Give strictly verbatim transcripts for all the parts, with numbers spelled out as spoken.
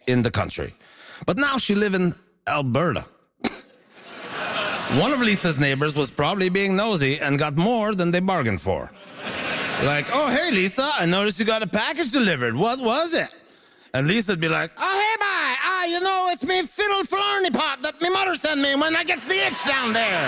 in the country. But now she lives in Alberta. One of Lisa's neighbors was probably being nosy and got more than they bargained for. Like, oh, hey, Lisa, I noticed you got a package delivered. What was it? And Lisa'd be like, oh, hey, bye. Ah, you know, it's me fiddle flarney pot that me mother sent me when I gets the itch down there.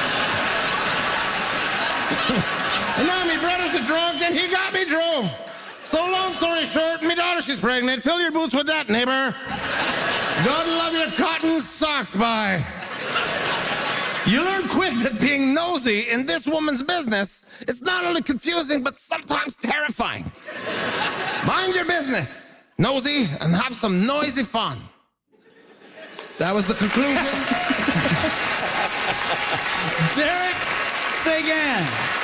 And now me brother's a drunk and he got me drove. So long story short, me daughter, she's pregnant. Fill your boots with that, neighbor. God love your cotton socks, bye. You learn quick that being nosy in this woman's business, it's not only confusing, but sometimes terrifying. Mind your business, nosy, and have some noisy fun. That was the conclusion. Derek Seguin.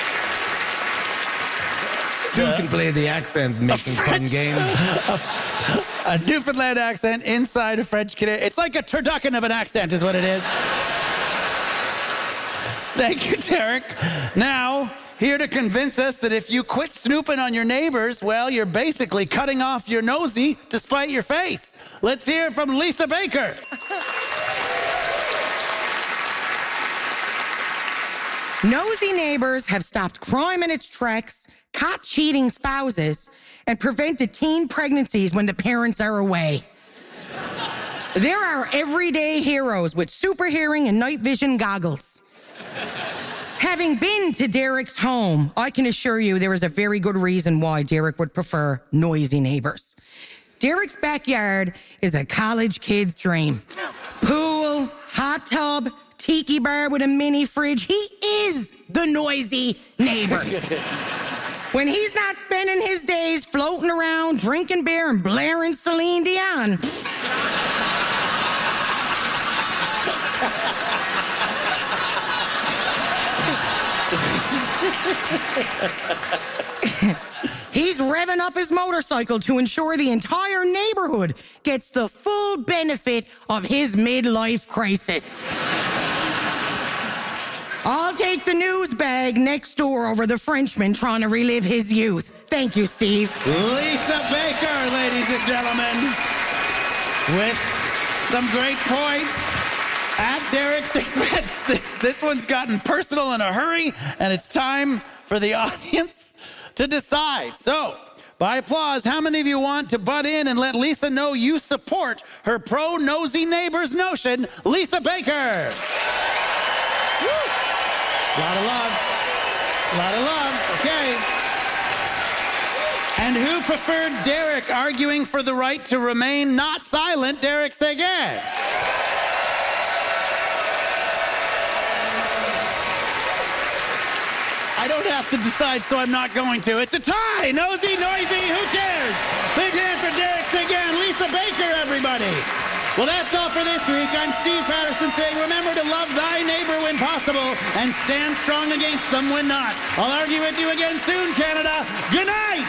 You can play the accent making fun game. A, a Newfoundland accent inside a French Canadian. It's like a turducken of an accent is what it is. Thank you, Derek. Now, here to convince us that if you quit snooping on your neighbors, well, you're basically cutting off your nosy to spite your face. Let's hear from Lisa Baker. Nosy neighbors have stopped crime in its tracks, caught cheating spouses, and prevented teen pregnancies when the parents are away. There are everyday heroes with super hearing and night vision goggles. Having been to Derek's home, I can assure you there is a very good reason why Derek would prefer noisy neighbors. Derek's backyard is a college kid's dream. Pool, hot tub, tiki bar with a mini fridge. He is the noisy neighbor. When he's not spending his days floating around, drinking beer and blaring Celine Dion. He's revving up his motorcycle to ensure the entire neighborhood gets the full benefit of his midlife crisis. I'll take the news bag next door over the Frenchman trying to relive his youth. Thank you, Steve. Lisa Baker, ladies and gentlemen, with some great points at Derek's expense. This, this one's gotten personal in a hurry, and it's time for the audience to decide. So, by applause, how many of you want to butt in and let Lisa know you support her pro-nosy neighbors notion? Lisa Baker. Woo. A lot of love. A lot of love. Okay. And who preferred Derek arguing for the right to remain not silent? Derek Seguin. I don't have to decide, so I'm not going to. It's a tie. Nosy, noisy, who cares? Big hand for Derek Seguin. Lisa Baker, everybody. Well, that's all for this week. I'm Steve Patterson saying, remember to love thy neighbor when possible and stand strong against them when not. I'll argue with you again soon, Canada. Good night.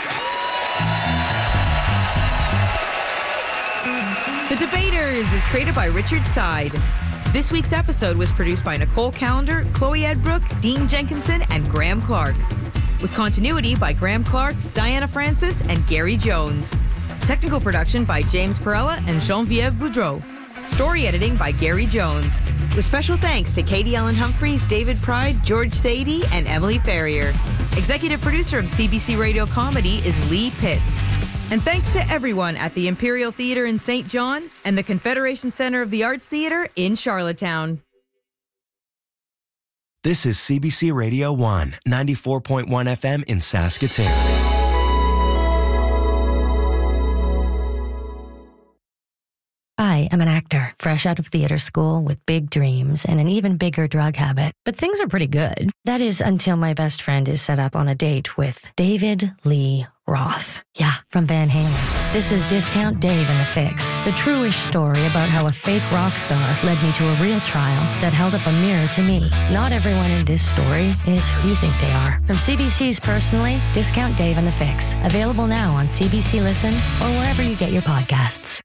The Debaters is created by Richard Side. This week's episode was produced by Nicole Callender, Chloe Edbrook, Dean Jenkinson, and Graham Clark. With continuity by Graham Clark, Diana Francis, and Gary Jones. Technical production by James Perella and Geneviève Boudreau. Story editing by Gary Jones. With special thanks to Katie Ellen Humphreys, David Pride, George Sadie, and Emily Ferrier. Executive producer of C B C Radio Comedy is Lee Pitts. And thanks to everyone at the Imperial Theatre in Saint John and the Confederation Center of the Arts Theatre in Charlottetown. This is C B C Radio one, ninety-four point one F M in Saskatoon. I am an actor, fresh out of theater school with big dreams and an even bigger drug habit. But things are pretty good. That is until my best friend is set up on a date with David Lee Roth. Yeah, from Van Halen. This is Discount Dave and the Fix, the true-ish story about how a fake rock star led me to a real trial that held up a mirror to me. Not everyone in this story is who you think they are. From C B C's Personally, Discount Dave and the Fix. Available now on C B C Listen or wherever you get your podcasts.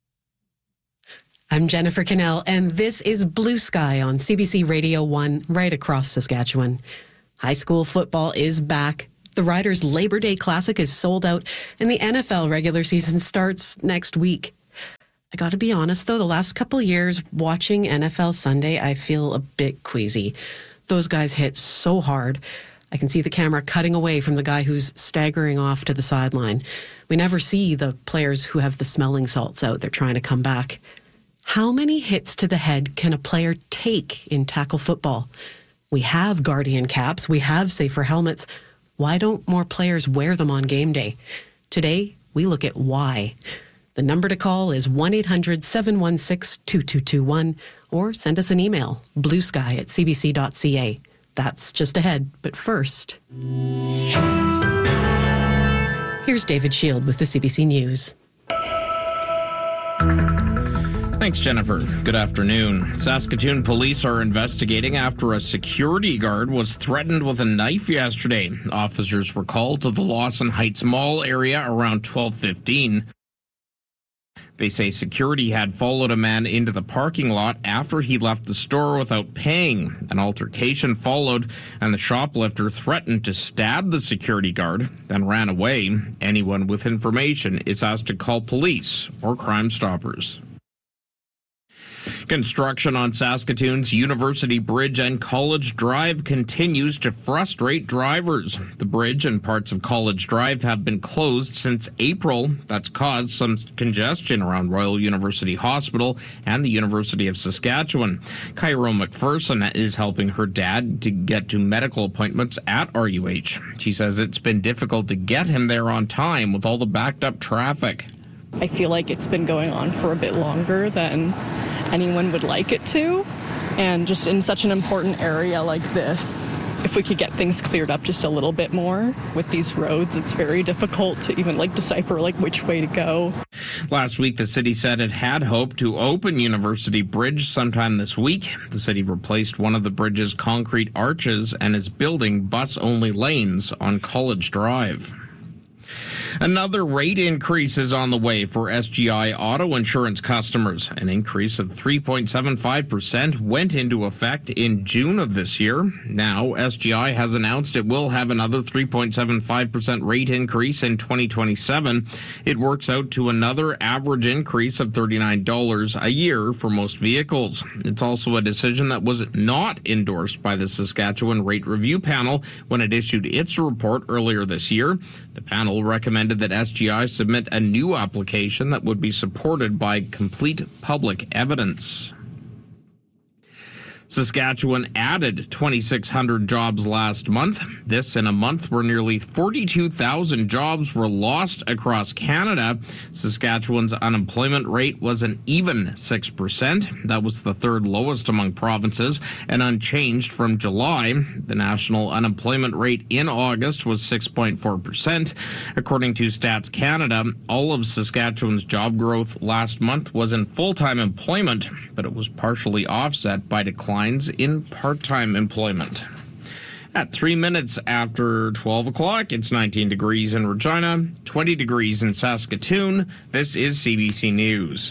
I'm Jennifer Cannell, and this is Blue Sky on C B C Radio one, right across Saskatchewan. High school football is back. The Riders' Labor Day Classic is sold out, and the N F L regular season starts next week. I got to be honest, though, the last couple years watching N F L Sunday, I feel a bit queasy. Those guys hit so hard. I can see the camera cutting away from the guy who's staggering off to the sideline. We never see the players who have the smelling salts out. They're trying to come back. How many hits to the head can a player take in tackle football? We have Guardian caps. We have safer helmets. Why don't more players wear them on game day? Today, we look at why. The number to call is one eight hundred seven one six two two two one or send us an email, bluesky at c b c dot c a. That's just ahead, but first, here's David Shield with the C B C News. Thanks, Jennifer. Good afternoon. Saskatoon police are investigating after a security guard was threatened with a knife yesterday. Officers were called to the Lawson Heights Mall area around twelve fifteen. They say security had followed a man into the parking lot after he left the store without paying. An altercation followed, and the shoplifter threatened to stab the security guard, then ran away. Anyone with information is asked to call police or Crime Stoppers. Construction on Saskatoon's University Bridge and College Drive continues to frustrate drivers. The bridge and parts of College Drive have been closed since April. That's caused some congestion around Royal University Hospital and the University of Saskatchewan. Cairo McPherson is helping her dad to get to medical appointments at R U H. She says it's been difficult to get him there on time with all the backed up traffic. I feel like it's been going on for a bit longer than anyone would like it to, and just in such an important area like this, if we could get things cleared up just a little bit more with these roads, it's very difficult to even like decipher like which way to go. Last week, the city said it had hoped to open University Bridge sometime this week. The city replaced one of the bridge's concrete arches and is building bus-only lanes on College Drive. Another rate increase is on the way for S G I auto insurance customers. An increase of three point seven five percent went into effect in June of this year. Now, S G I has announced it will have another three point seven five percent rate increase in twenty twenty-seven. It works out to another average increase of thirty-nine dollars a year for most vehicles. It's also a decision that was not endorsed by the Saskatchewan Rate Review Panel when it issued its report earlier this year. The panel recommended that S G I submit a new application that would be supported by complete public evidence. Saskatchewan added twenty-six hundred jobs last month. This in a month where nearly forty-two thousand jobs were lost across Canada. Saskatchewan's unemployment rate was an even six percent. That was the third lowest among provinces and unchanged from July. The national unemployment rate in August was six point four percent. According to Stats Canada, all of Saskatchewan's job growth last month was in full-time employment, but it was partially offset by declines in part-time employment. At three minutes after twelve o'clock, it's nineteen degrees in Regina, twenty degrees in Saskatoon. This is C B C News.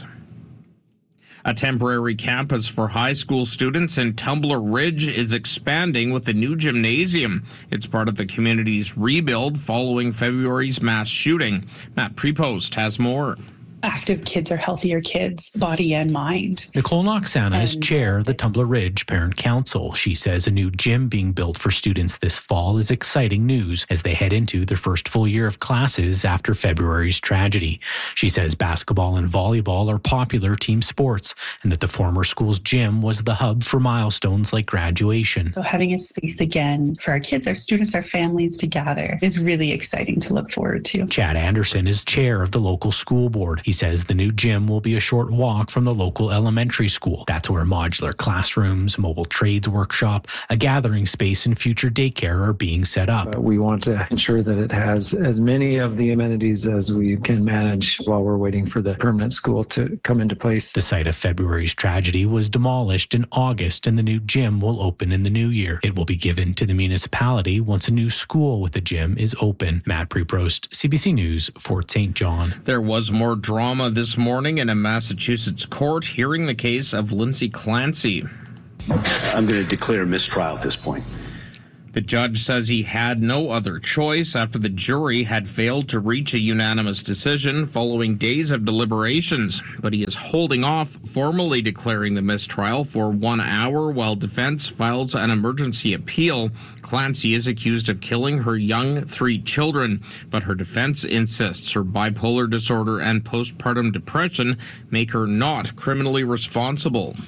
A temporary campus for high school students in Tumbler Ridge is expanding with a new gymnasium. It's part of the community's rebuild following February's mass shooting. Matt Prepost has more. Active kids are healthier kids, body and mind. Nicole Noxana is chair of the Tumbler Ridge Parent Council. She says a new gym being built for students this fall is exciting news as they head into their first full year of classes after February's tragedy. She says basketball and volleyball are popular team sports and that the former school's gym was the hub for milestones like graduation. So having a space again for our kids, our students, our families to gather is really exciting to look forward to. Chad Anderson is chair of the local school board. He says the new gym will be a short walk from the local elementary school. That's where modular classrooms, mobile trades workshop, a gathering space, and future daycare are being set up. Uh, we want to ensure that it has as many of the amenities as we can manage while we're waiting for the permanent school to come into place. The site of February's tragedy was demolished in August, and the new gym will open in the new year. It will be given to the municipality once a new school with a gym is open. Matt Preprost, C B C News, Fort Saint John. There was more drama this morning in a Massachusetts court hearing the case of Lindsay Clancy. I'm going to declare mistrial at this point. The judge says he had no other choice after the jury had failed to reach a unanimous decision following days of deliberations, but he is holding off formally declaring the mistrial for one hour while defense files an emergency appeal. Clancy is accused of killing her young three children, but her defense insists her bipolar disorder and postpartum depression make her not criminally responsible.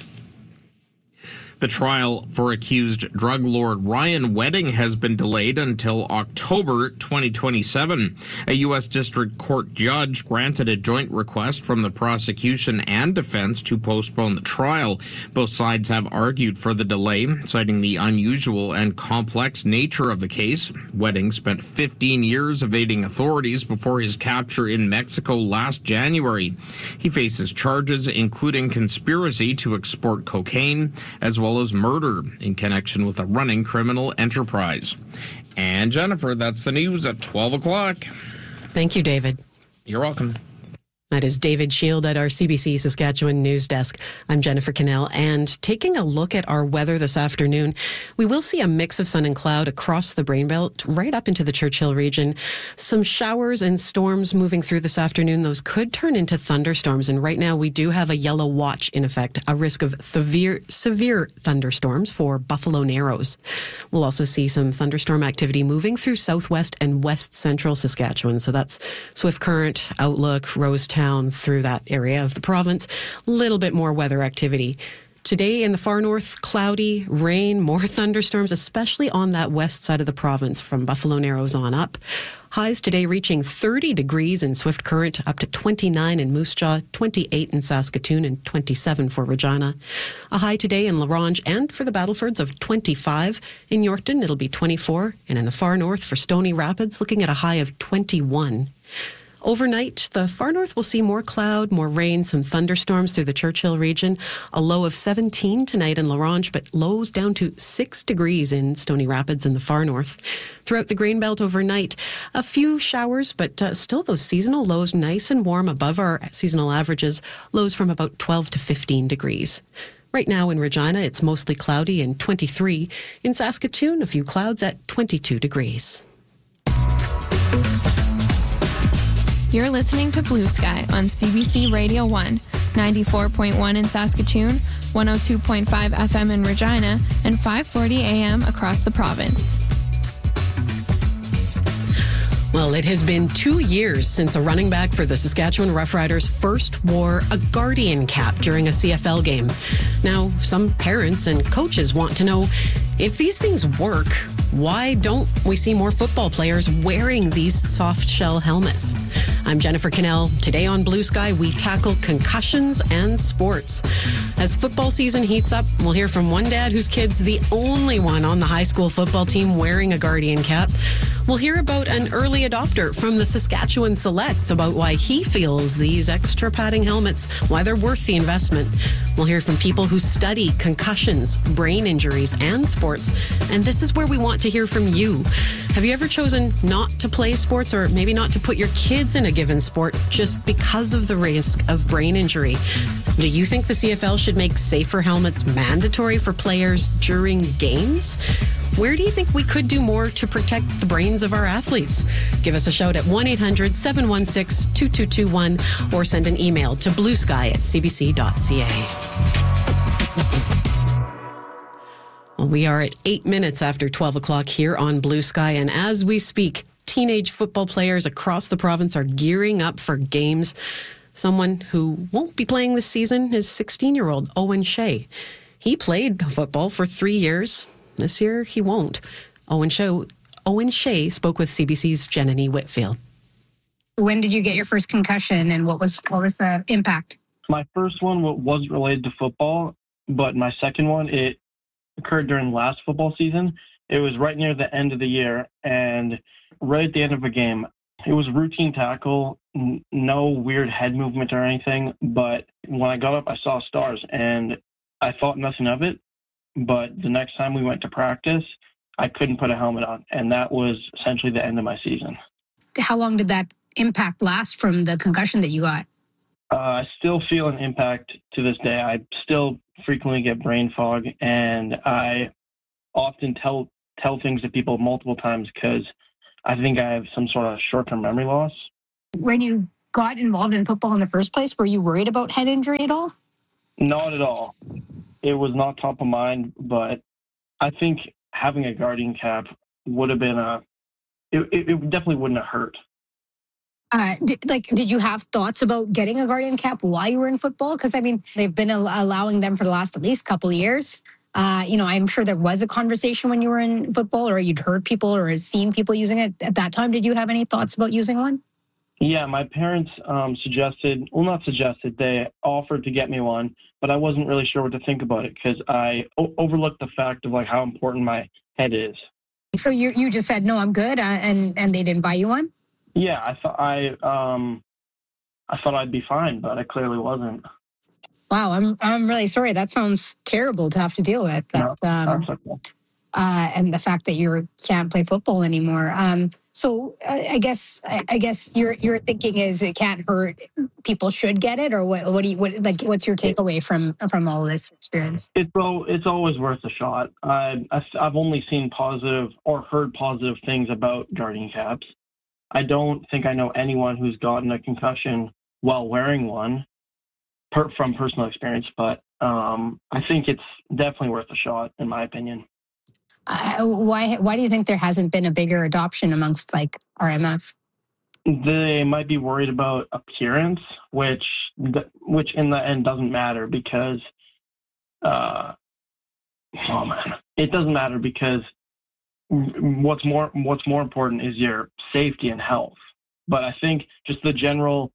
The trial for accused drug lord Ryan Wedding has been delayed until October twenty twenty-seven. A U S District Court judge granted a joint request from the prosecution and defense to postpone the trial. Both sides have argued for the delay, citing the unusual and complex nature of the case. Wedding spent fifteen years evading authorities before his capture in Mexico last January. He faces charges including conspiracy to export cocaine, as well as murder in connection with a running criminal enterprise. And Jennifer, that's the news at twelve o'clock. Thank you, David. You're welcome. That is David Shield at our C B C Saskatchewan news desk. I'm Jennifer Cannell, and taking a look at our weather this afternoon, we will see a mix of sun and cloud across the Brainbelt, right up into the Churchill region. Some showers and storms moving through this afternoon. Those could turn into thunderstorms, and right now we do have a yellow watch in effect, a risk of severe, severe thunderstorms for Buffalo Narrows. We'll also see some thunderstorm activity moving through southwest and west central Saskatchewan. So that's Swift Current, Outlook, Rosetown, through that area of the province. A little bit more weather activity. Today in the far north, cloudy, rain, more thunderstorms, especially on that west side of the province from Buffalo Narrows on up. Highs today reaching thirty degrees in Swift Current, up to twenty-nine in Moose Jaw, twenty-eight in Saskatoon, and twenty-seven for Regina. A high today in La Ronge and for the Battlefords of twenty-five. In Yorkton, it'll be twenty-four. And in the far north for Stony Rapids, looking at a high of twenty-one. Overnight, the far north will see more cloud, more rain, some thunderstorms through the Churchill region. A low of seventeen tonight in La Ronge, but lows down to six degrees in Stony Rapids in the far north. Throughout the Grainbelt overnight, a few showers, but uh, still those seasonal lows nice and warm above our seasonal averages. Lows from about twelve to fifteen degrees. Right now in Regina, it's mostly cloudy and twenty-three. In Saskatoon, a few clouds at twenty-two degrees. You're listening to Blue Sky on C B C Radio one, ninety-four point one in Saskatoon, one oh two point five F M in Regina, and five forty A M across the province. Well, it has been two years since a running back for the Saskatchewan Roughriders first wore a Guardian cap during a C F L game. Now, some parents and coaches want to know, if these things work, why don't we see more football players wearing these soft shell helmets? I'm Jennifer Cannell. Today on Blue Sky, we tackle concussions and sports. As football season heats up, we'll hear from one dad whose kid's the only one on the high school football team wearing a Guardian cap. We'll hear about an early adopter from the Saskatchewan Selects about why he feels these extra padding helmets, why they're worth the investment. We'll hear from people who study concussions, brain injuries, and sports. And this is where we want to hear from you. Have you ever chosen not to play sports, or maybe not to put your kids in a given sport just because of the risk of brain injury? Do you think the C F L should make safer helmets mandatory for players during games? Where do you think we could do more to protect the brains of our athletes? Give us a shout at one eight hundred seven one six two two two one or send an email to bluesky at c b c dot c a. Well, we are at eight minutes after twelve o'clock here on Blue Sky, and as we speak, teenage football players across the province are gearing up for games. Someone who won't be playing this season is sixteen-year-old Owen Shea. He played football for three years. This year, he won't. Owen Shea, Owen Shea spoke with C B C's Jenny Whitfield. When did you get your first concussion, and what was what was the impact? My first one was related to football, but my second one, it occurred during last football season. It was right near the end of the year, and right at the end of a game. It was routine tackle, n- no weird head movement or anything, but when I got up, I saw stars, and I thought nothing of it. But the next time we went to practice, I couldn't put a helmet on, and that was essentially the end of my season. How long did that impact last from the concussion that you got? Uh, I still feel an impact to this day. I still frequently get brain fog, and I often tell tell things to people multiple times because I think I have some sort of short-term memory loss. When you got involved in football in the first place, were you worried about head injury at all? Not at all. It was not top of mind, but I think having a guardian cap would have been a, it, it, it definitely wouldn't have hurt. Uh, did, like, did you have thoughts about getting a guardian cap while you were in football? Because, I mean, they've been al- allowing them for the last at least couple of years. Uh, you know, I'm sure there was a conversation when you were in football, or you'd heard people or seen people using it. At that time, did you have any thoughts about using one? Yeah, my parents um, suggested, well, not suggested, they offered to get me one, but I wasn't really sure what to think about it because I o- overlooked the fact of like how important my head is. So you you just said, no, I'm good, uh, and, and they didn't buy you one? Yeah, I thought I um, I thought I'd be fine, but I clearly wasn't. Wow, I'm I'm really sorry. That sounds terrible to have to deal with. That, No, um, that's okay. uh, and the fact that you can't play football anymore. Um, so uh, I guess I, I guess your your thinking is it can't hurt. People should get it, or what? What do you what like? What's your takeaway from from all this experience? It's al- it's always worth a shot. I, I I've only seen positive or heard positive things about guardian caps. I don't think I know anyone who's gotten a concussion while wearing one per, from personal experience, but um, I think it's definitely worth a shot, in my opinion. Uh, why why do you think there hasn't been a bigger adoption amongst like R M F? They might be worried about appearance, which which in the end doesn't matter because, uh, oh man, it doesn't matter because what's more what's more important is your safety and health. But I think just the general,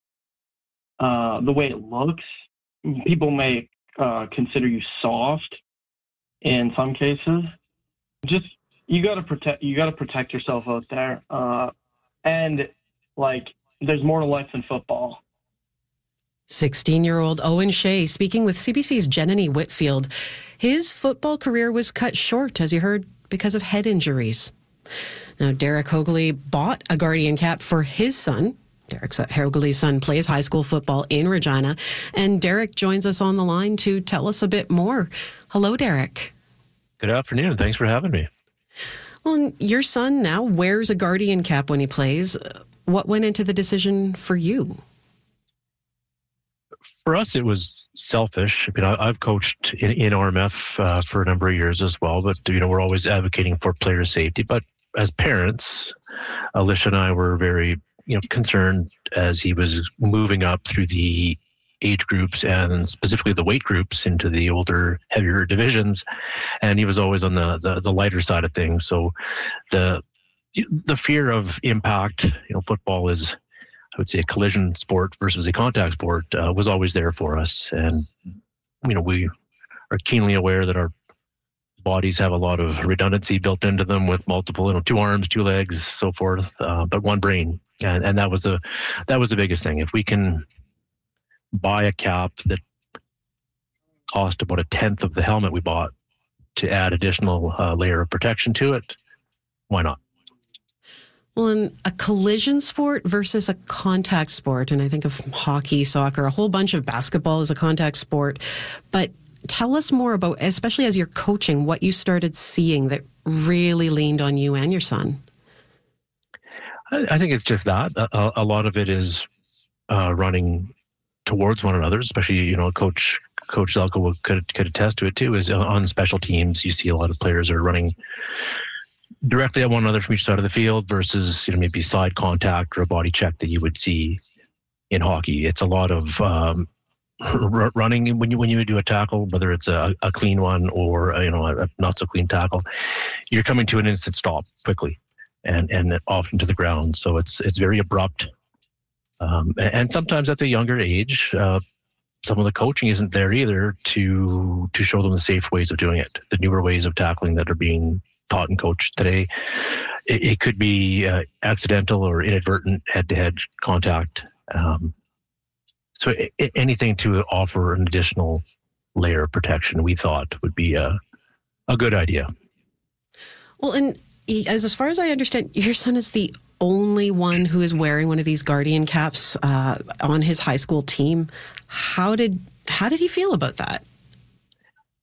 uh, the way it looks, people may uh, consider you soft in some cases. Just you gotta protect you gotta protect yourself out there, uh, and like there's more to life than football. sixteen-year-old Owen Shea speaking with C B C's Jenny Whitfield. His football career was cut short, as you heard, because of head injuries. Now, Derek Hogley bought a guardian cap for his son. Derek Hogley's son plays high school football in Regina, and Derek joins us on the line to tell us a bit more. Hello, Derek. Good afternoon. Thanks for having me. Well, your son now wears a guardian cap when he plays. What went into the decision for you? For us, it was selfish. I mean, I, I've coached in, in R M F uh, for a number of years as well, but, you know, we're always advocating for player safety. But as parents, Alicia and I were very, you know, concerned as he was moving up through the age groups and specifically the weight groups into the older, heavier divisions. And he was always on the, the, the lighter side of things. So the the fear of impact, you know, football is, I would say, a collision sport versus a contact sport, uh, was always there for us. And, you know, we are keenly aware that our bodies have a lot of redundancy built into them with multiple, you know, two arms, two legs, so forth, uh, but one brain. And and that was the that was the biggest thing. If we can buy a cap that cost about a tenth of the helmet we bought to add additional uh, layer of protection to it, why not? Well, in a collision sport versus a contact sport, and I think of hockey, soccer, a whole bunch of basketball is a contact sport, but tell us more about, especially as you're coaching, what you started seeing that really leaned on you and your son. I, I think it's just that. A, a lot of it is uh, running towards one another, especially, you know, Coach Coach Zelko could, could attest to it too, is on special teams, you see a lot of players are running directly at one another from each side of the field versus, you know, maybe side contact or a body check that you would see in hockey. It's a lot of um, r- running when you when you do a tackle, whether it's a, a clean one or a, you know a not so clean tackle. You're coming to an instant stop quickly, and and often to the ground. So it's it's very abrupt, um, and, and sometimes at the younger age, uh, some of the coaching isn't there either to to show them the safe ways of doing it, the newer ways of tackling that are being taught and coached today. It, it could be uh, accidental or inadvertent head-to-head contact. Um, so I- anything to offer an additional layer of protection, we thought would be a, a good idea. Well, and he, as, as far as I understand, your son is the only one who is wearing one of these guardian caps uh, on his high school team. How did how did he feel about that?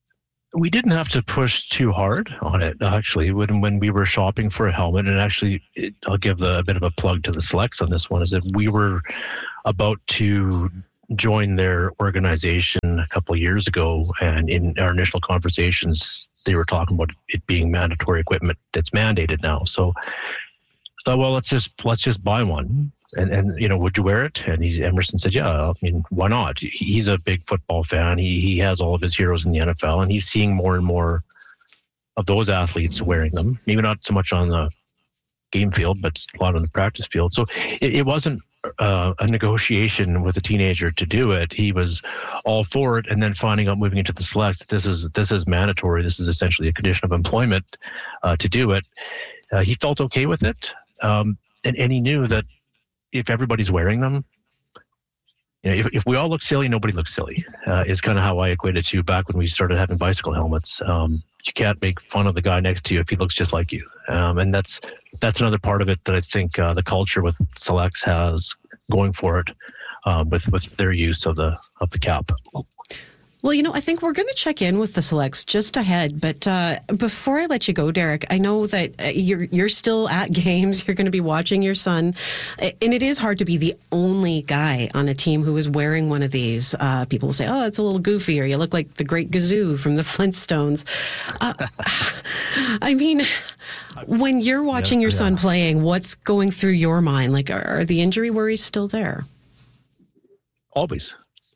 We didn't have to push too hard on it, actually. When when we were shopping for a helmet, and actually, it, I'll give the, a bit of a plug to the Selects on this one, is that we were about to join their organization a couple of years ago, and in our initial conversations, they were talking about it being mandatory equipment that's mandated now. So, so well, let's just let's just buy one. And, and you know, would you wear it? And he, Emerson said, yeah, I mean, why not? He's a big football fan. He he has all of his heroes in the N F L, and he's seeing more and more of those athletes wearing them. Maybe not so much on the game field, but a lot on the practice field. So it, it wasn't uh, a negotiation with a teenager to do it. He was all for it, and then finding out moving into the Selects that this is this is mandatory. This is essentially a condition of employment uh, to do it. Uh, he felt okay with it, um, and and he knew that if everybody's wearing them, you know, if, if we all look silly, nobody looks silly, uh, is kind of how I equate it to back when we started having bicycle helmets. Um, you can't make fun of the guy next to you if he looks just like you. Um, and that's that's another part of it that I think uh, the culture with Selects has going for it uh, with, with their use of the of the cap. Well, you know, I think we're going to check in with the Selects just ahead. But uh, before I let you go, Derek, I know that uh, you're you're still at games. You're going to be watching your son. And it is hard to be the only guy on a team who is wearing one of these. Uh, people will say, oh, it's a little goofy, or you look like the Great Gazoo from the Flintstones. Uh, I mean, when you're watching yeah, your yeah. son playing, what's going through your mind? Like, are, are the injury worries still there? Always.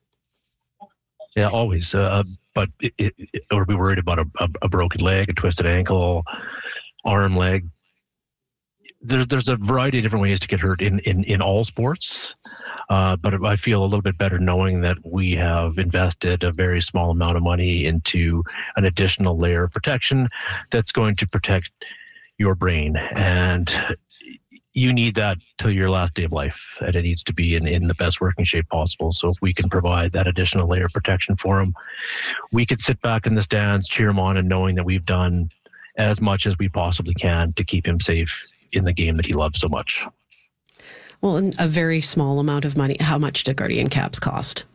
Yeah, always. Uh, but it, it, or be worried about a, a, a broken leg, a twisted ankle, arm, leg. There's there's a variety of different ways to get hurt in, in, in all sports. Uh, but I feel a little bit better knowing that we have invested a very small amount of money into an additional layer of protection that's going to protect your brain. And you need that till your last day of life, and it needs to be in, in the best working shape possible. So if we can provide that additional layer of protection for him, we could sit back in the stands, cheer him on, and knowing that we've done as much as we possibly can to keep him safe in the game that he loves so much. Well, a very small amount of money. How much do Guardian caps cost?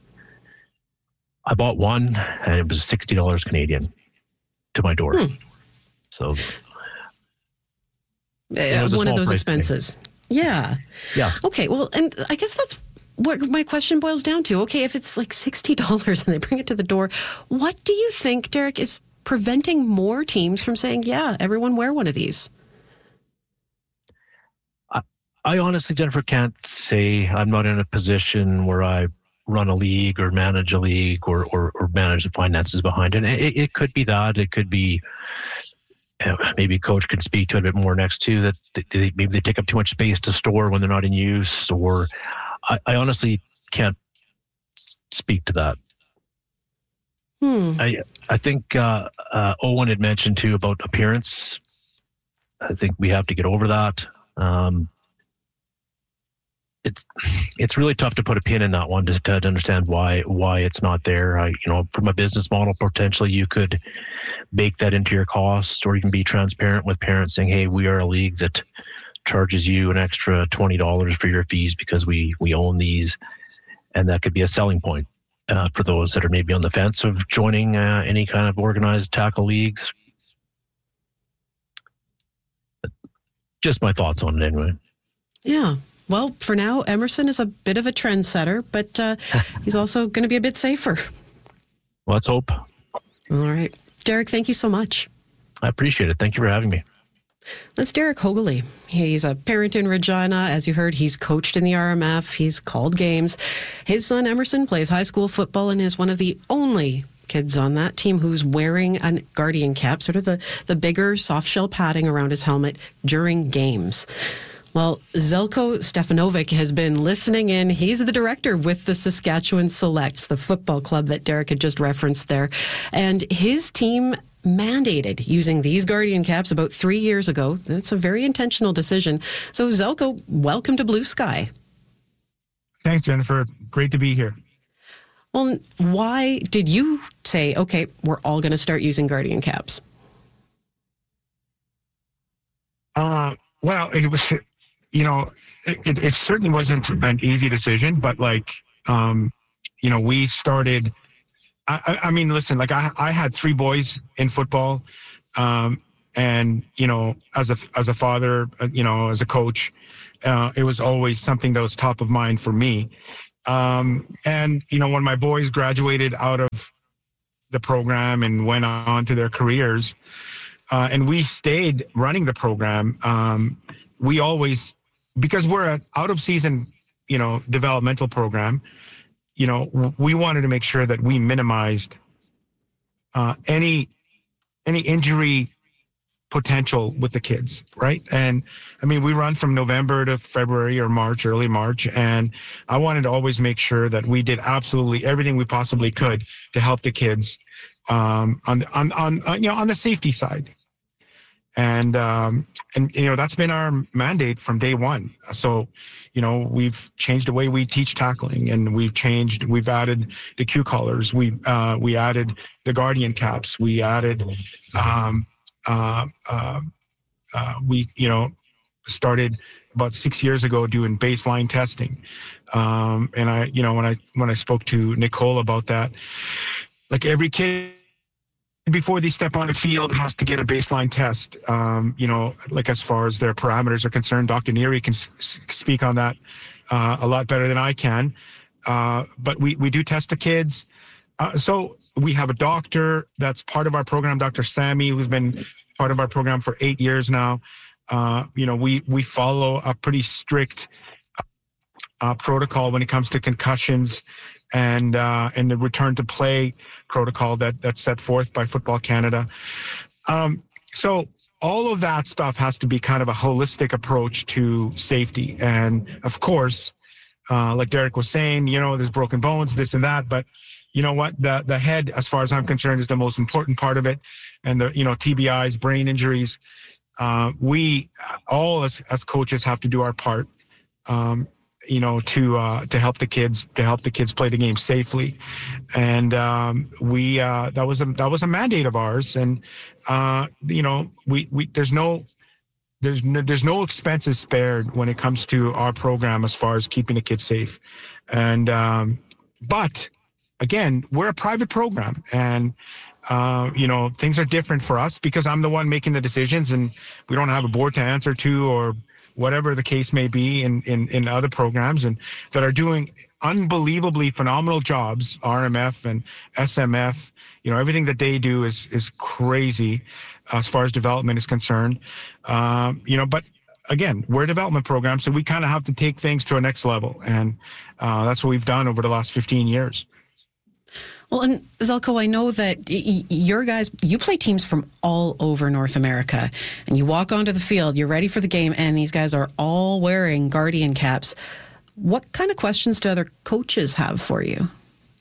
I bought one, and it was sixty dollars Canadian to my door. Hmm. So... Uh, one of those expenses. Yeah. Yeah. Okay. Well, and I guess that's what my question boils down to. Okay, if it's like sixty dollars and they bring it to the door, what do you think, Derek, is preventing more teams from saying, yeah, everyone wear one of these? I, I honestly, Jennifer, can't say. I'm not in a position where I run a league or manage a league or, or, or manage the finances behind it. It, it could be that. It could be... Maybe a coach can speak to it a bit more next to that. They, maybe they take up too much space to store when they're not in use, or I, I honestly can't speak to that. Hmm. I I think uh, uh, Owen had mentioned too about appearance. I think we have to get over that. Um, it's it's really tough to put a pin in that one to, to understand why why it's not there. I, you know, from a business model, potentially you could bake that into your costs, or even be transparent with parents saying, hey, we are a league that charges you an extra twenty dollars for your fees because we we own these. And that could be a selling point uh, for those that are maybe on the fence of joining uh, any kind of organized tackle leagues. Just my thoughts on it anyway. Yeah. Well, for now, Emerson is a bit of a trendsetter, but uh, he's also going to be a bit safer. Let's hope. All right. Derek, thank you so much. I appreciate it. Thank you for having me. That's Derek Hoagland. He's a parent in Regina. As you heard, he's coached in the R M F. He's called games. His son, Emerson, plays high school football and is one of the only kids on that team who's wearing a Guardian cap, sort of the, the bigger soft shell padding around his helmet during games. Well, Zeljko Stefanovic has been listening in. He's the director with the Saskatchewan Selects, the football club that Derek had just referenced there. And his team mandated using these Guardian caps about three years ago. That's a very intentional decision. So, Zeljko, welcome to Blue Sky. Thanks, Jennifer. Great to be here. Well, why did you say, okay, we're all going to start using Guardian caps? Uh, well, it was... You know, it, it certainly wasn't an easy decision, but like, um, you know, we started I, I mean, listen, like I, I had three boys in football. Um, and, you know, as a, as a father, you know, as a coach, uh, it was always something that was top of mind for me. Um, and, you know, when my boys graduated out of the program and went on to their careers, uh, and we stayed running the program, um, we always, because we're an out of season, you know, developmental program, you know, we wanted to make sure that we minimized uh, any any injury potential with the kids, right? And I mean, we run from November to February or March, early March, and I wanted to always make sure that we did absolutely everything we possibly could to help the kids um, on on on uh, you know on the safety side. And, um, and, you know, that's been our mandate from day one. So, you know, we've changed the way we teach tackling, and we've changed, we've added the Q collars. We, uh, we added the guardian caps. We added, um, uh, uh, uh, we, you know, started about six years ago doing baseline testing. Um, and I, you know, when I, when I spoke to Nicole about that, like every kid, before they step on the field has to get a baseline test. Um, you know, like as far as their parameters are concerned, Doctor Neary can s- speak on that uh, a lot better than I can. Uh, but we, we do test the kids. Uh, so we have a doctor that's part of our program, Doctor Sammy, who's been part of our program for eight years now. Uh, you know, we, we follow a pretty strict uh, protocol when it comes to concussions and uh, and the return to play protocol that that's set forth by Football Canada. Um, so all of that stuff has to be kind of a holistic approach to safety. And of course, uh, like Derek was saying, you know, there's broken bones, this and that, but you know what, the the head, as far as I'm concerned, is the most important part of it. And the, you know, T B Is, brain injuries, uh, we all as, as coaches have to do our part. Um, you know, to, uh, to help the kids, to help the kids play the game safely. And, um, we, uh, that was a, that was a mandate of ours. And, uh, you know, we, we, there's no, there's no, there's no expenses spared when it comes to our program as far as keeping the kids safe. And, um, but again, we're a private program, and, uh, you know, things are different for us because I'm the one making the decisions, and we don't have a board to answer to, or whatever the case may be in, in, in other programs, and that are doing unbelievably phenomenal jobs, R M F and S M F, you know, everything that they do is, is crazy as far as development is concerned. Um, you know, but again, we're a development program, so we kind of have to take things to a next level. And uh, that's what we've done over the last fifteen years. Well, and Zelko, I know that y- your guys, you play teams from all over North America, and you walk onto the field, you're ready for the game, and these guys are all wearing Guardian caps. What kind of questions do other coaches have for you?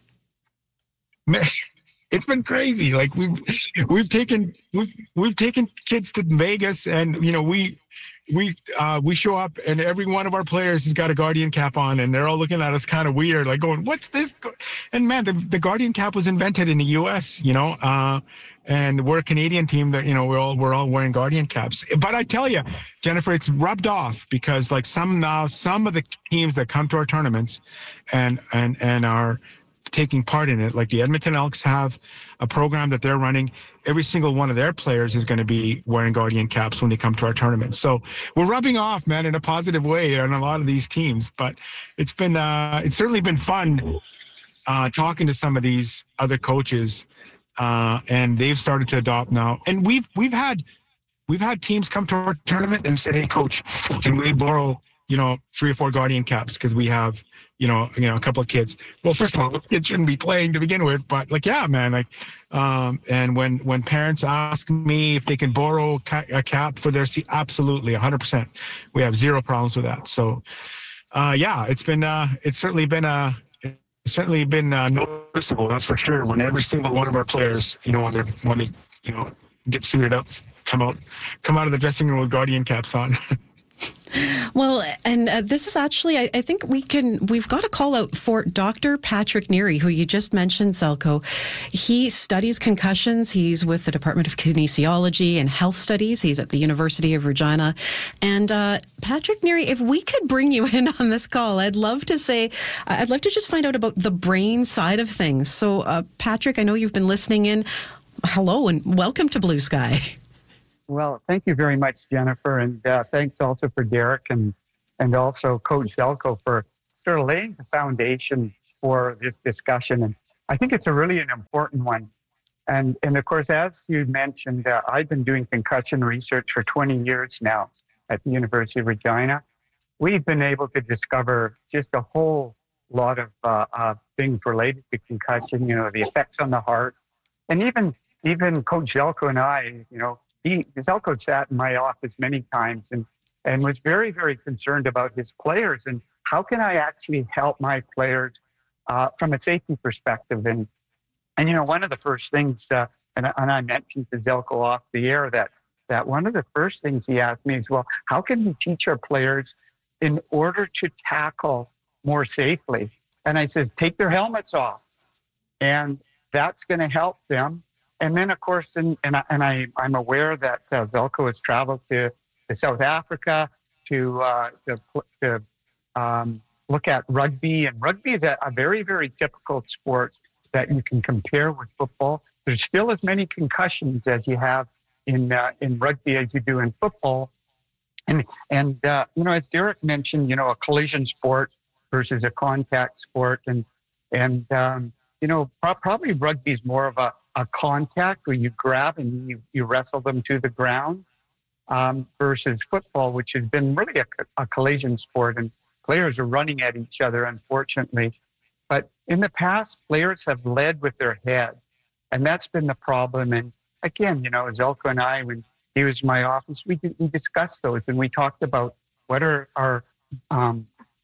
It's been crazy. Like we've we've taken we've we've taken kids to Vegas, and you know we we uh, we show up, and every one of our players has got a Guardian cap on, and they're all looking at us kind of weird, like going, "What's this?" And man, the, the Guardian cap was invented in the U S, you know, uh, and we're a Canadian team that, you know, we're all we're all wearing Guardian caps. But I tell you, Jennifer, it's rubbed off because like some now some of the teams that come to our tournaments and and and are taking part in it, like the Edmonton Elks have a program that they're running. Every single one of their players is going to be wearing Guardian caps when they come to our tournament. So we're rubbing off, man, in a positive way on a lot of these teams. But it's been, uh, it's certainly been fun uh, talking to some of these other coaches, uh, and they've started to adopt now. And we've we've had we've had teams come to our tournament and say, "Hey, coach, can we borrow, you know, three or four Guardian caps because we have." You know, you know, a couple of kids. Well, first of all, those kids shouldn't be playing to begin with, but like, yeah, man, like, um, and when when parents ask me if they can borrow a cap for their seat, absolutely, one hundred percent. We have zero problems with that. So, uh, yeah, it's been, uh, it's certainly been, uh, it's certainly been uh, noticeable. That's for sure. When every single one of our players, you know, when they're when they, you know, get suited up, come out, come out of the dressing room with Guardian caps on. Well, and uh, this is actually, I, I think we can, we've got a call out for Doctor Patrick Neary, who you just mentioned, Zelko. He studies concussions. He's with the Department of Kinesiology and Health Studies. He's at the University of Regina. And uh, Patrick Neary, if we could bring you in on this call, I'd love to say, I'd love to just find out about the brain side of things. So, uh, Patrick, I know you've been listening in. Hello and welcome to Blue Sky. Well, thank you very much, Jennifer, and uh, thanks also for Derek and and also Coach Zelko for sort of laying the foundation for this discussion. And I think it's a really an important one. And and of course, as you mentioned, uh, I've been doing concussion research for twenty years now at the University of Regina. We've been able to discover just a whole lot of uh, uh, things related to concussion. You know, the effects on the heart, and even even Coach Zelko and I, you know. He, Zelko sat in my office many times and, and was very, very concerned about his players and how can I actually help my players uh, from a safety perspective. And, and you know, one of the first things, uh, and, and I mentioned to Zelko off the air that, that one of the first things he asked me is, well, how can we teach our players in order to tackle more safely? And I says, take their helmets off. And that's going to help them. And then, of course, and, and, I, and I, I'm aware that uh, Zelko has traveled to, to South Africa to, uh, to, to um, look at rugby. And rugby is a, a very, very difficult sport that you can compare with football. There's still as many concussions as you have in uh, in rugby as you do in football. And, and uh, you know, as Derek mentioned, you know, a collision sport versus a contact sport. And, and um, you know, pro- probably rugby is more of a a contact where you grab and you, you wrestle them to the ground um, versus football, which has been really a, a collision sport and players are running at each other, unfortunately. But in the past, players have led with their head, and that's been the problem. And again, you know, Zelko and I, when he was in my office, we, we discussed those and we talked about what are our um,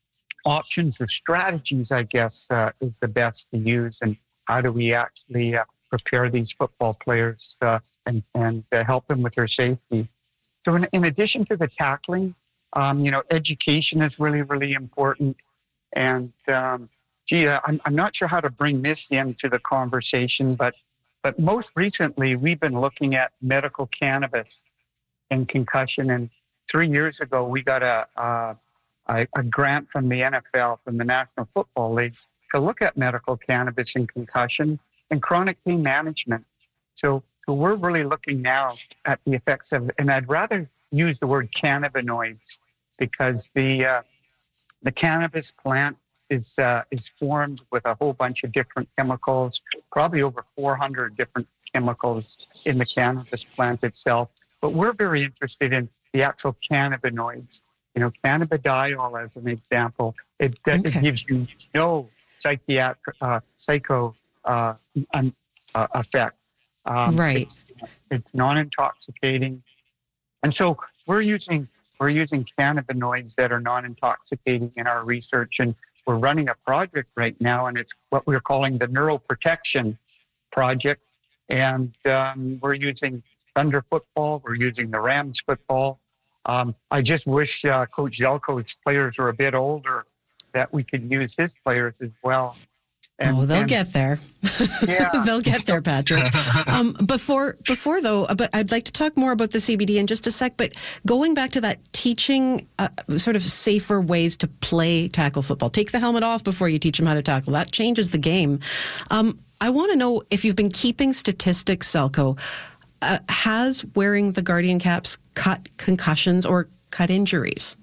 options or strategies, I guess, uh, is the best to use, and how do we actually uh, prepare these football players uh, and, and uh, help them with their safety. So in, in addition to the tackling, um, you know, education is really, really important. And um, gee, I'm, I'm not sure how to bring this into the conversation, but but most recently we've been looking at medical cannabis and concussion. And three years ago, we got a, a, a grant from the N F L, from the National Football League, to look at medical cannabis and concussion and chronic pain management. So, so we're really looking now at the effects of, and I'd rather use the word cannabinoids because the uh, the cannabis plant is uh, is formed with a whole bunch of different chemicals, probably over four hundred different chemicals in the cannabis plant itself. But we're very interested in the actual cannabinoids. You know, cannabidiol as an example, it, uh, okay. it gives you no psychiatric, uh, psycho Uh, um, uh, effect. Um, right. It's, it's non-intoxicating, and so we're using we're using cannabinoids that are non-intoxicating in our research, and we're running a project right now, and it's what we're calling the Neuroprotection Project, and um, we're using Thunder football, we're using the Rams football. Um, I just wish uh, Coach Zelko's players were a bit older, that we could use his players as well. And, oh, they'll and, get there. Yeah. They'll get there, Patrick. Um, before, before though, but I'd like to talk more about the C B D in just a sec. But going back to that teaching uh, sort of safer ways to play tackle football. Take the helmet off before you teach them how to tackle. That changes the game. Um, I want to know if you've been keeping statistics, Zelko. Uh, has wearing the Guardian caps cut concussions or cut injuries?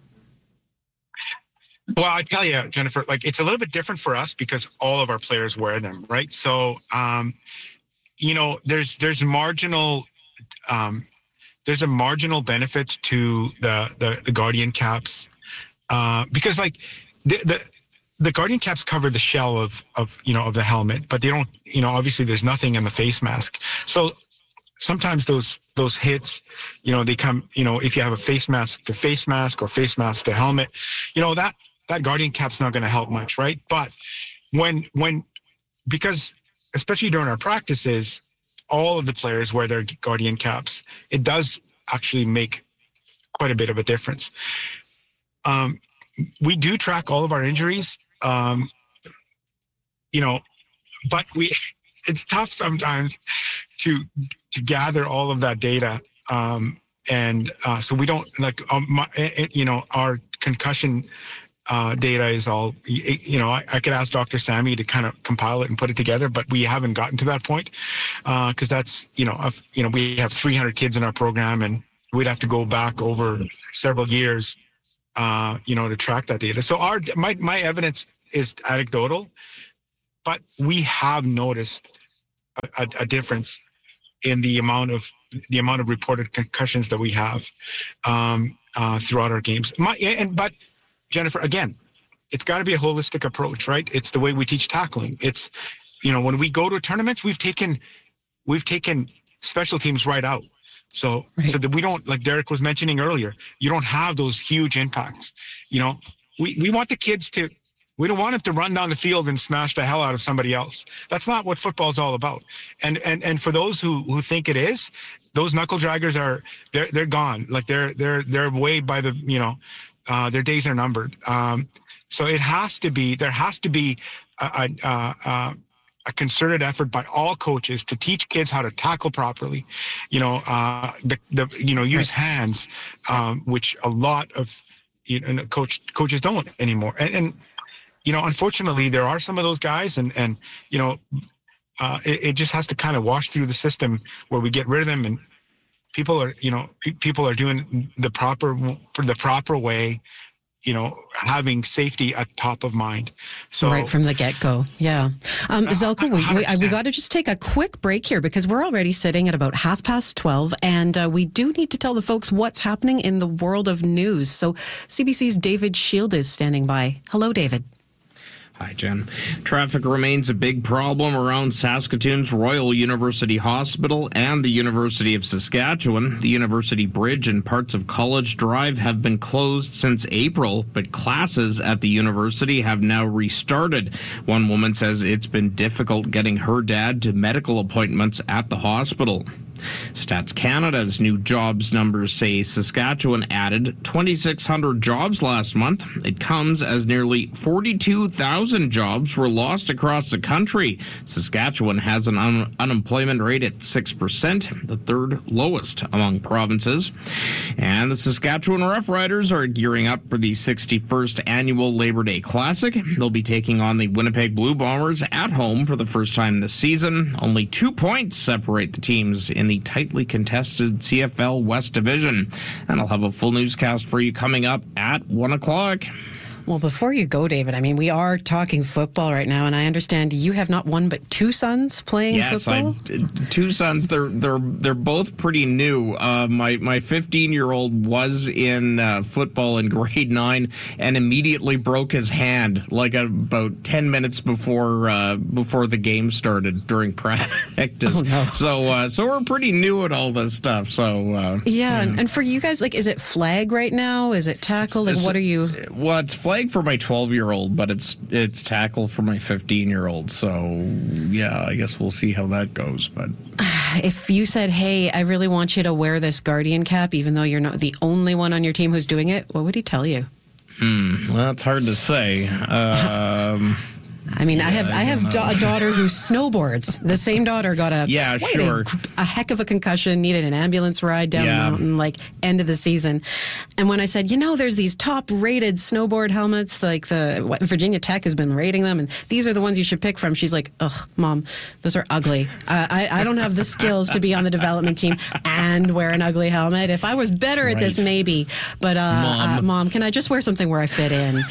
Well, I tell you, Jennifer, like it's a little bit different for us because all of our players wear them, right? So, um, you know, there's there's marginal um, there's a marginal benefit to the the, the Guardian caps uh, because, like, the, the the Guardian caps cover the shell of of you know of the helmet, but they don't. You know, obviously, there's nothing in the face mask. So sometimes those those hits, you know, they come. You know, if you have a face mask to face mask or face mask to helmet, you know that. That Guardian cap's not going to help much, right? But when, when, because especially during our practices, all of the players wear their Guardian caps. It does actually make quite a bit of a difference. um, we do track all of our injuries, um, you know, but we, it's tough sometimes to, to gather all of that data. Um, and uh, so we don't like, um, my, you know, our concussion uh, data is all, you know, I, I could ask Doctor Sammy to kind of compile it and put it together, but we haven't gotten to that point because uh, that's, you know, I've, you know, we have three hundred kids in our program and we'd have to go back over several years, uh, you know, to track that data. So our, my, my evidence is anecdotal, but we have noticed a, a, a difference in the amount of the amount of reported concussions that we have um, uh, throughout our games. My, and but Jennifer, again, it's got to be a holistic approach, right? It's the way we teach tackling. It's, you know, when we go to tournaments, we've taken we've taken special teams right out. So right. so that we don't, like Derek was mentioning earlier, you don't have those huge impacts. You know, we, we want the kids to, we don't want them to run down the field and smash the hell out of somebody else. That's not what football is all about. And and and for those who who think it is, those knuckle draggers are they're they're gone. Like they're they're they're way by the, you know, uh, their days are numbered. Um, so it has to be there has to be a, a, a, a concerted effort by all coaches to teach kids how to tackle properly. You know, uh, the the you know use hands, um, which a lot of you know coach coaches don't anymore. And, and you know, unfortunately, there are some of those guys, and and you know, uh, it, it just has to kind of wash through the system where we get rid of them, and people are, you know, pe- people are doing the proper for the proper way, you know, having safety at top of mind. So right from the get go, yeah. Um, Zelko, we we, we got to just take a quick break here because we're already sitting at about half past twelve, and uh, we do need to tell the folks what's happening in the world of news. So C B C's David Shield is standing by. Hello, David. Hi, Jen. Traffic remains a big problem around Saskatoon's Royal University Hospital and the University of Saskatchewan. The University Bridge and parts of College Drive have been closed since April, but classes at the university have now restarted. One woman says it's been difficult getting her dad to medical appointments at the hospital. Stats Canada's new jobs numbers say Saskatchewan added twenty-six hundred jobs last month. It comes as nearly forty-two thousand jobs were lost across the country. Saskatchewan has an un- unemployment rate at six percent, the third lowest among provinces. And the Saskatchewan Roughriders are gearing up for the sixty-first annual Labor Day Classic. They'll be taking on the Winnipeg Blue Bombers at home for the first time this season. Only two points separate the teams in the tightly contested C F L West Division. And I'll have a full newscast for you coming up at one o'clock. Well, before you go, David, I mean, we are talking football right now, and I understand you have not one but two sons playing yes, football? Yes, two sons. They're they're they're both pretty new. Uh, my my fifteen-year-old was in uh, football in grade nine and immediately broke his hand like about ten minutes before uh, before the game started during practice. Oh, no. So uh, so we're pretty new at all this stuff. So uh, yeah, yeah, and for you guys, like, is it flag right now? Is it tackle? Like, what are you? Well, it's flag for my twelve-year-old, but it's it's tackle for my fifteen-year-old. So, yeah, I guess we'll see how that goes. But if you said, hey, I really want you to wear this Guardian cap, even though you're not the only one on your team who's doing it, what would he tell you? Hmm, well, it's hard to say. Um... I mean, yeah, I have I, I have da- a daughter who snowboards. The same daughter got a yeah, sure. a, a heck of a concussion, needed an ambulance ride down yeah. the mountain, like end of the season. And when I said, you know, there's these top-rated snowboard helmets, like the what, Virginia Tech has been rating them, and these are the ones you should pick from. She's like, ugh, Mom, those are ugly. Uh, I I don't have the skills to be on the development team and wear an ugly helmet. If I was better right. at this, maybe. But uh, Mom. Uh, Mom, can I just wear something where I fit in?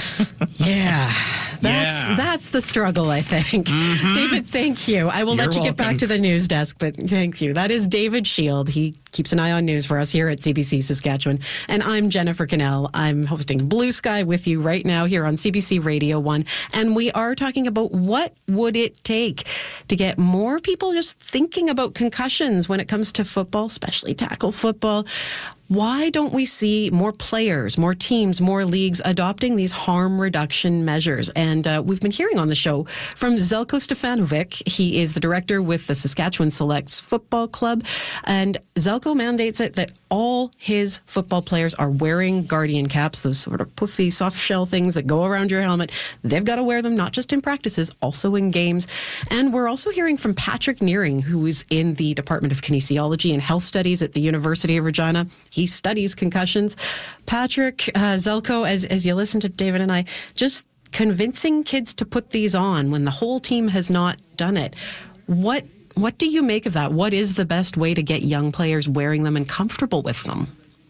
yeah. That's yeah. that's the struggle, I think. Mm-hmm. David, thank you. I will You're let you welcome. get back to the news desk, but thank you. That is David Shield. He keeps an eye on news for us here at C B C Saskatchewan. And I'm Jennifer Cannell. I'm hosting Blue Sky with you right now here on C B C Radio one. And we are talking about what would it take to get more people just thinking about concussions when it comes to football, especially tackle football. Why don't we see more players, more teams, more leagues adopting these harm reduction measures? And uh, we've been hearing on the show from Zelko Stefanovic. He is the director with the Saskatchewan Selects Football Club. And Zelko Zelko mandates it that all his football players are wearing Guardian caps, those sort of puffy, soft shell things that go around your helmet. They've got to wear them, not just in practices, also in games. And we're also hearing from Patrick Nearing, who is in the Department of Kinesiology and Health Studies at the University of Regina. He studies concussions. Patrick, uh, Zelko, as, as you listen to David and I, just convincing kids to put these on when the whole team has not done it. What what do you make of that? What is the best way to get young players wearing them and comfortable with them?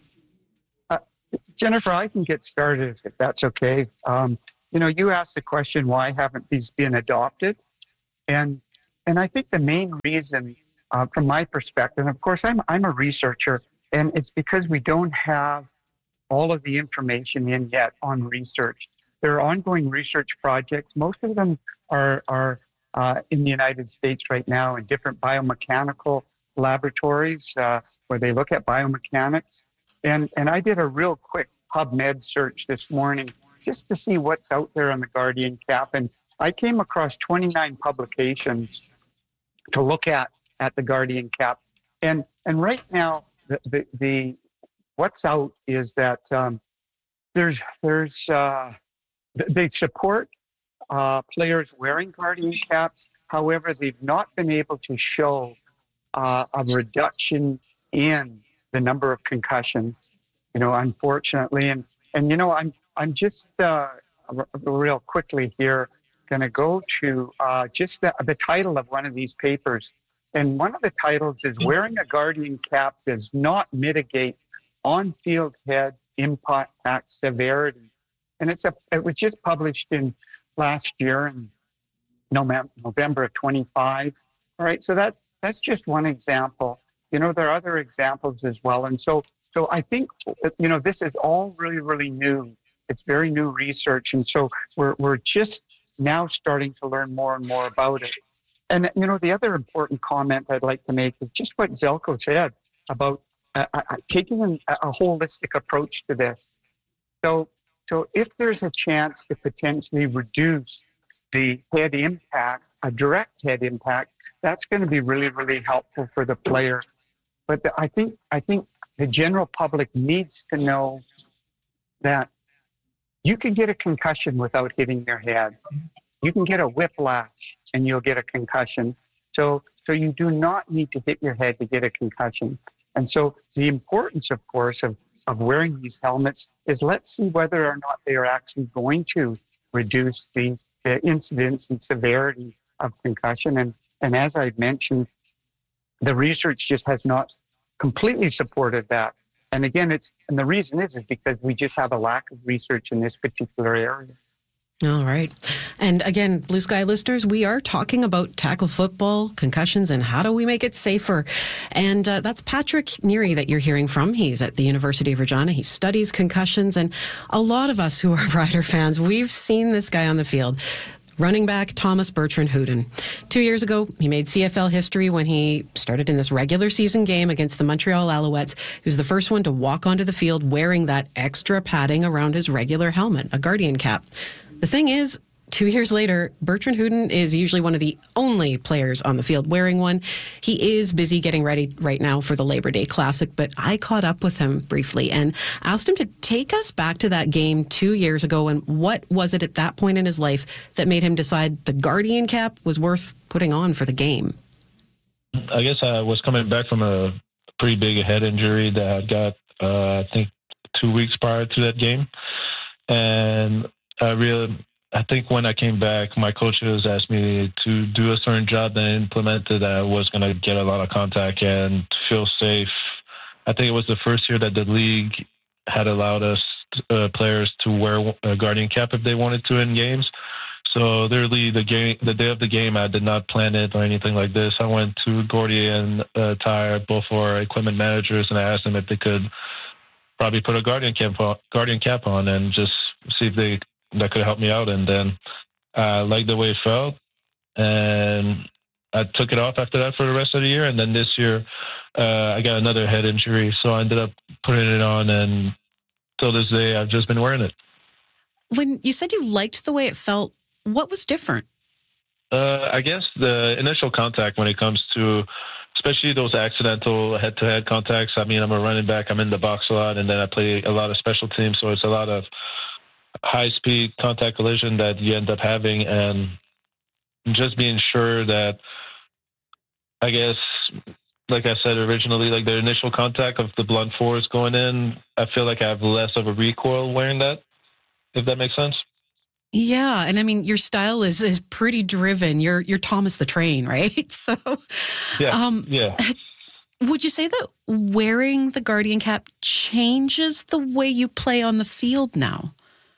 Uh, Jennifer, I can get started if that's okay. Um, you know, you asked the question, why haven't these been adopted? And and I think the main reason, uh, from my perspective, and of course, I'm I'm a researcher, and it's because we don't have all of the information in yet on research. There are ongoing research projects. Most of them are are uh, in the United States right now in different biomechanical laboratories uh, where they look at biomechanics. And and I did a real quick PubMed search this morning just to see what's out there on the Guardian cap. And I came across twenty-nine publications to look at at the Guardian cap. And and right now, the the, the what's out is that um, there's there's uh, they support uh, players wearing Guardian caps. However, they've not been able to show uh, a reduction in the number of concussions, you know, unfortunately. And, and you know, I'm I'm just uh, r- real quickly here going to go to uh, just the, the title of one of these papers. And one of the titles is Wearing a Guardian Cap Does Not Mitigate On-Field Head Impact Severity. And it's a, it was just published in last year in November of twenty-five. All right, so that that's just one example. You know, there are other examples as well. And so, so I think, you know, this is all really, really new. It's very new research. And so we're we're just now starting to learn more and more about it. And, you know, the other important comment I'd like to make is just what Zelko said about uh, uh, taking a, a holistic approach to this. So, so if there's a chance to potentially reduce the head impact, a direct head impact, that's going to be really, really helpful for the player. But the, I think I think the general public needs to know that you can get a concussion without hitting your head. You can get a whiplash and you'll get a concussion. So so you do not need to hit your head to get a concussion. And so the importance, of course, of, of wearing these helmets is let's see whether or not they are actually going to reduce the, the incidence and severity of concussion. And, and as I've mentioned, the research just has not completely supported that. And again, it's and the reason is, is because we just have a lack of research in this particular area. All right. And again, Blue Sky listeners, we are talking about tackle football, concussions, and how do we make it safer. And uh, that's Patrick Neary that you're hearing from. He's at the University of Regina. He studies concussions. And a lot of us who are Rider fans, we've seen this guy on the field. Running back Thomas Bertrand Hooden. Two years ago, he made C F L history when he started in this regular season game against the Montreal Alouettes. He was the first one to walk onto the field wearing that extra padding around his regular helmet, a Guardian cap. The thing is, two years later, Bertrand Hooden is usually one of the only players on the field wearing one. He is busy getting ready right now for the Labor Day Classic, but I caught up with him briefly and asked him to take us back to that game two years ago and what was it at that point in his life that made him decide the Guardian cap was worth putting on for the game? I guess I was coming back from a pretty big head injury that I got, uh, I think, two weeks prior to that game. And I really, I think when I came back, my coaches asked me to do a certain job that I implemented that I was going to get a lot of contact and feel safe. I think it was the first year that the league had allowed us uh, players to wear a Guardian cap if they wanted to in games. So literally the game, the day of the game, I did not plan it or anything like this. I went to Gordy and uh, Tyre, both our equipment managers, and I asked them if they could probably put a Guardian cap on, Guardian cap on and just see if they that could help me out. And then I uh, liked the way it felt. And I took it off after that for the rest of the year. And then this year, uh, I got another head injury. So I ended up putting it on. And till this day, I've just been wearing it. When you said you liked the way it felt, what was different? Uh, I guess the initial contact when it comes to especially those accidental head-to-head contacts. I mean, I'm a running back. I'm in the box a lot, and then I play a lot of special teams, so it's a lot of high-speed contact collision that you end up having, and just being sure that, I guess, like I said originally, like the initial contact of the blunt force going in, I feel like I have less of a recoil wearing that, if that makes sense. Yeah, and I mean, your style is is pretty driven. You're you're Thomas the Train, right? So, yeah, um, yeah. Would you say that wearing the Guardian cap changes the way you play on the field now?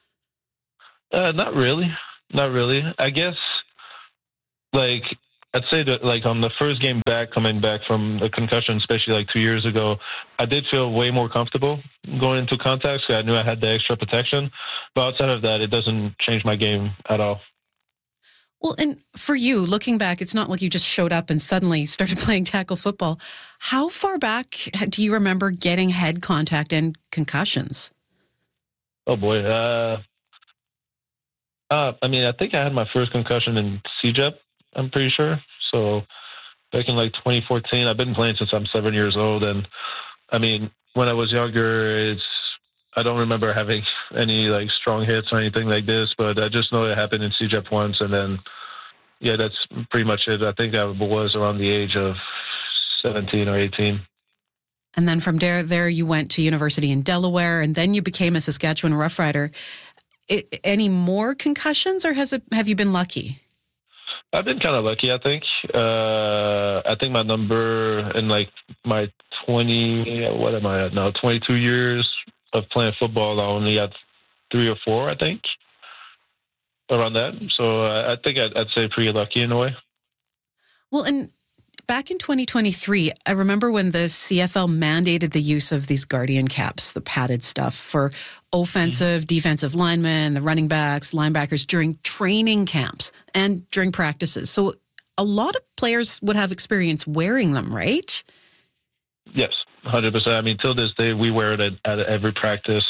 Uh, not really, not really. I guess, like, I'd say that, like, on the first game back, coming back from a concussion, especially like two years ago, I did feel way more comfortable going into contacts. I knew I had the extra protection. But outside of that, it doesn't change my game at all. Well, and for you, looking back, it's not like you just showed up and suddenly started playing tackle football. How far back do you remember getting head contact and concussions? Oh, boy. Uh, uh, I mean, I think I had my first concussion in C J E P. I'm pretty sure. So back in like twenty fourteen, I've been playing since I'm seven years old. And I mean, when I was younger, it's, I don't remember having any like strong hits or anything like this, but I just know it happened in C J E P once. And then, yeah, that's pretty much it. I think I was around the age of seventeen or eighteen. And then from there, there you went to university in Delaware, and then you became a Saskatchewan Rough Rider. It, any more concussions, or has it, have you been lucky? I've been kind of lucky, I think. Uh, I think my number in like my twenty, what am I at now? twenty-two years of playing football, I only had three or four, I think, around that. So uh, I think I'd, I'd say pretty lucky in a way. Well, and back in twenty twenty-three, I remember when the C F L mandated the use of these Guardian caps, the padded stuff, for offensive, mm-hmm. defensive linemen, the running backs, linebackers during training camps and during practices. So a lot of players would have experience wearing them, right? Yes, one hundred percent. I mean, till this day, we wear it at, at every practice.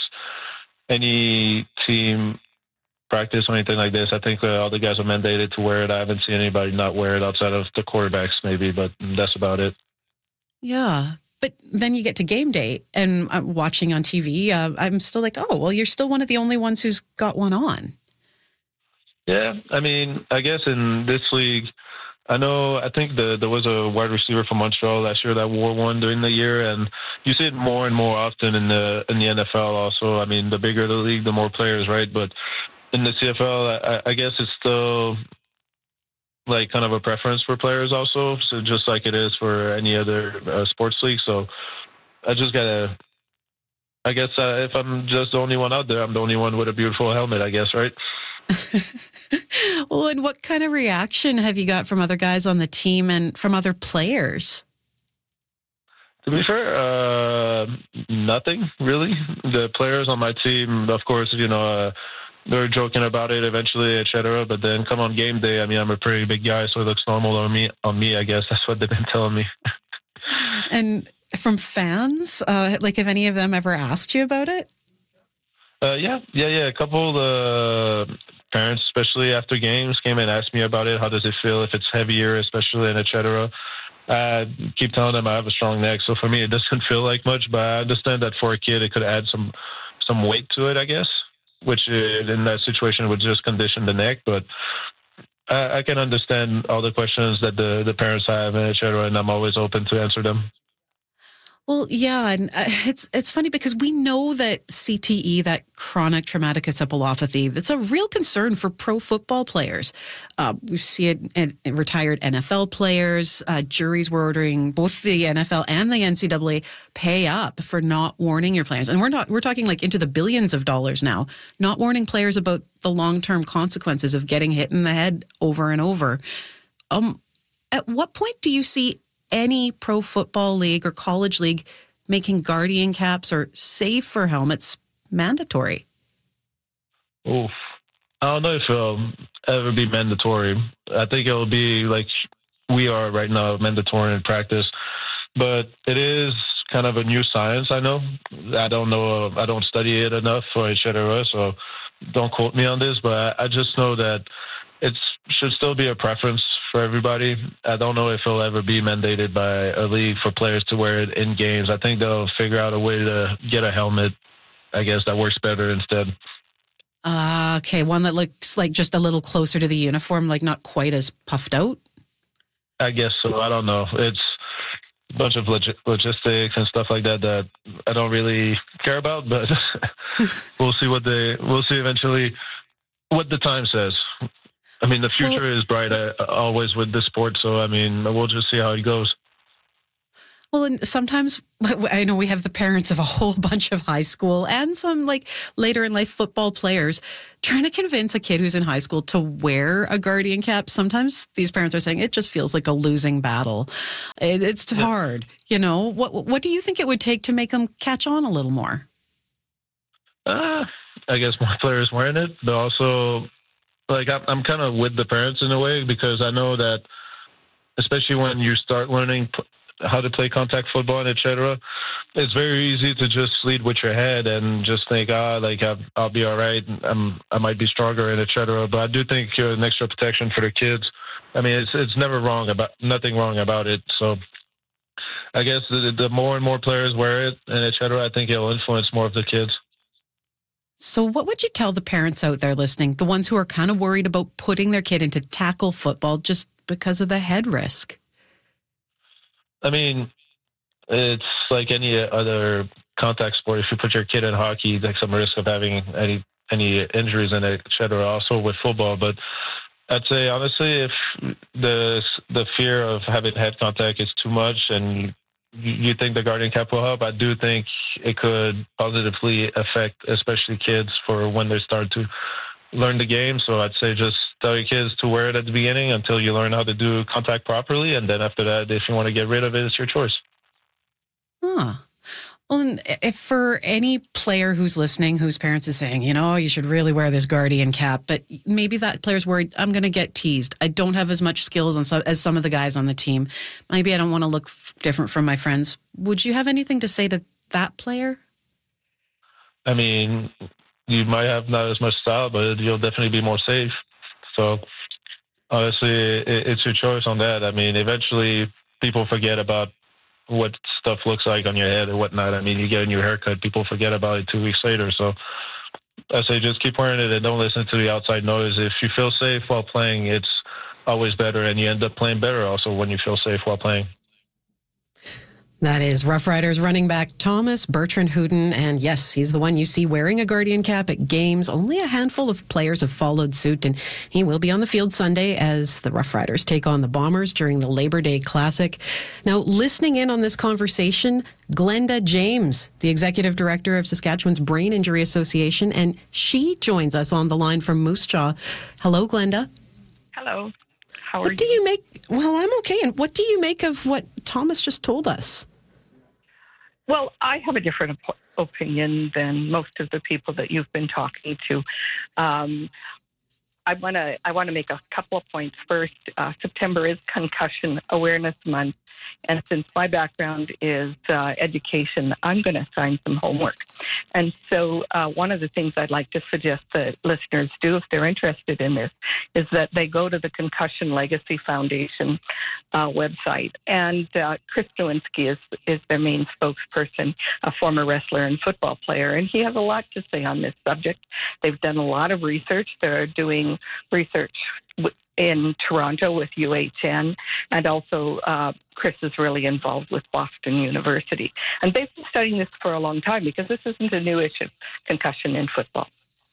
Any team practice or anything like this, I think uh, all the guys are mandated to wear it. I haven't seen anybody not wear it outside of the quarterbacks maybe, but that's about it. Yeah. But then you get to game day and uh, watching on T V, uh, I'm still like, oh, well, you're still one of the only ones who's got one on. Yeah. I mean, I guess in this league, I know, I think the, there was a wide receiver from Montreal last year that wore one during the year, and you see it more and more often in the in the N F L also. I mean, the bigger the league, the more players, right? But in the C F L, I, I guess it's still like kind of a preference for players also, so just like it is for any other uh, sports league. So I just gotta, I guess uh, if I'm just the only one out there, I'm the only one with a beautiful helmet, I guess, right? Well, and what kind of reaction have you got from other guys on the team and from other players? To be fair, uh, nothing really. The players on my team, of course, you know, uh, they're joking about it eventually, et cetera. But then come on game day, I mean, I'm a pretty big guy, so it looks normal on me. On me, I guess that's what they've been telling me. And from fans, uh, like, have any of them ever asked you about it? Uh, yeah, yeah, yeah. A couple of the parents, especially after games, came and asked me about it. How does it feel if it's heavier, especially, and et cetera. I keep telling them I have a strong neck, so for me, it doesn't feel like much. But I understand that for a kid, it could add some some weight to it, I guess, which in that situation would just condition the neck. But I, I can understand all the questions that the, the parents have, et cetera, and I'm always open to answer them. Well, yeah, and it's it's funny because we know that C T E, that chronic traumatic encephalopathy, that's a real concern for pro football players. Uh, we see it in, in retired N F L players. Uh, juries were ordering both the N F L and the N C double A pay up for not warning your players, and we're not we're talking like into the billions of dollars now, not warning players about the long term consequences of getting hit in the head over and over. Um, at what point do you see any pro football league or college league making Guardian caps or safer helmets mandatory? Oof. I don't know if it'll ever be mandatory. I think it'll be like we are right now, mandatory in practice. But it is kind of a new science, I know. I don't know. I don't study it enough, or et cetera, so don't quote me on this. But I just know that it should still be a preference for everybody. I don't know if it'll ever be mandated by a league for players to wear it in games. I think they'll figure out a way to get a helmet, I guess, that works better instead. Uh, okay, one that looks like just a little closer to the uniform, like not quite as puffed out? I guess so. I don't know. It's a bunch of log- logistics and stuff like that that I don't really care about, but we'll see what they, we'll see eventually what the time says. I mean, the future well, is bright uh, always with this sport, so, I mean, we'll just see how it goes. Well, and sometimes I know we have the parents of a whole bunch of high school and some like later in life football players trying to convince a kid who's in high school to wear a Guardian cap. Sometimes these parents are saying it just feels like a losing battle. It, it's yeah. hard. You know, what what do you think it would take to make them catch on a little more? Uh, I guess more players wearing it, but also like I'm, I'm kind of with the parents in a way because I know that especially when you start learning how to play contact football and et cetera, it's very easy to just lead with your head and just think, ah, like I'll, I'll be all right. I'm, I might be stronger and et cetera. But I do think uh, an extra protection for the kids. I mean, it's it's never wrong about nothing wrong about it. So I guess the, the more and more players wear it and et cetera, I think it'll influence more of the kids. So what would you tell the parents out there listening, the ones who are kind of worried about putting their kid into tackle football just because of the head risk? I mean, it's like any other contact sport. If you put your kid in hockey, there's some risk of having any any injuries in it, et cetera, also with football. But I'd say, honestly, if the the fear of having head contact is too much and you, you think the Guardian cap will help, I do think it could positively affect especially kids for when they start to learn the game. So I'd say just tell your kids to wear it at the beginning until you learn how to do contact properly. And then after that, if you want to get rid of it, it's your choice. Huh. Well, and if for any player who's listening, whose parents is saying, you know, you should really wear this Guardian cap, but maybe that player's worried, I'm going to get teased. I don't have as much skills on some, as some of the guys on the team. Maybe I don't want to look f- different from my friends. Would you have anything to say to that player? I mean, you might have not as much style, but you'll definitely be more safe. So, honestly, it, it's your choice on that. I mean, eventually people forget about what stuff looks like on your head or whatnot. I mean, you get a new haircut, people forget about it two weeks later. So, I say just keep wearing it and don't listen to the outside noise. If you feel safe while playing, it's always better, and you end up playing better also when you feel safe while playing. That is Rough Riders running back Thomas Bertrand Hooton, and yes, he's the one you see wearing a Guardian cap at games. Only a handful of players have followed suit, and he will be on the field Sunday as the Rough Riders take on the Bombers during the Labor Day Classic. Now, listening in on this conversation, Glenda James, the Executive Director of Saskatchewan's Brain Injury Association, and she joins us on the line from Moose Jaw. Hello, Glenda. Hello. How are what you? do you make? Well, I'm okay. And what do you make of what Thomas just told us? Well, I have a different op- opinion than most of the people that you've been talking to. Um, I want to I want to make a couple of points. First, uh, September is Concussion Awareness Month, and since my background is uh, education, I'm going to assign some homework. And so uh, one of the things I'd like to suggest that listeners do, if they're interested in this, is that they go to the Concussion Legacy Foundation uh, website. And uh, Chris Nowinski is, is their main spokesperson, a former wrestler and football player, and he has a lot to say on this subject. They've done a lot of research. They're doing research w- in Toronto with U H N, and also uh, Chris is really involved with Boston University. And they've been studying this for a long time because this isn't a new issue, concussion in football.